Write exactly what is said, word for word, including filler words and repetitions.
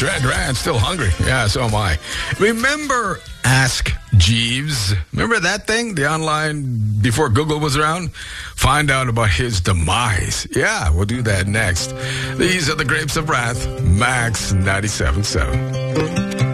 Duran Duran, still hungry. Yeah, so am I. Remember Ask Jeeves? Remember that thing? The online, before Google was around? Find out about his demise. Yeah, we'll do that next. These are the Grapes of Wrath, Max ninety-seven point seven.